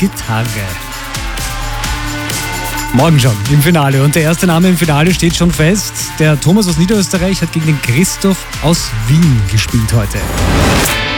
Gitarre. Morgen schon im Finale. Und der erste Name im Finale steht schon fest. Der Thomas aus Niederösterreich hat gegen den Christoph aus Wien gespielt heute.